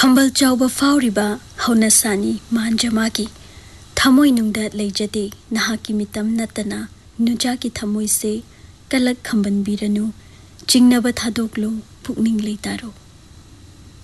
खंबल चाउबा फाउरिबा हौनसानी मानजमा की थमोई नुंगदा लेजदे नहाकी मितम नतना नुजा की थमोई से कलक खंबन बीरनु चिंगनबा थादोकलो पुकनिंग लेतारो।